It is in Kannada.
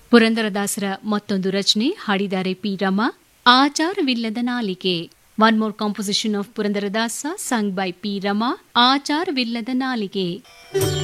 ಪುರಂದರದಾಸರ ಮತ್ತೊಂದು ರಚನೆ ಹಾಡಿದ್ದಾರೆ ಪಿ ರಮಾ. ಆಚಾರವಿಲ್ಲದ ನಾಲಿಗೆ. One more composition of Purandaradasa sung by P Rama. ಆಚಾರವಿಲ್ಲದ ನಾಲಿಗೆ.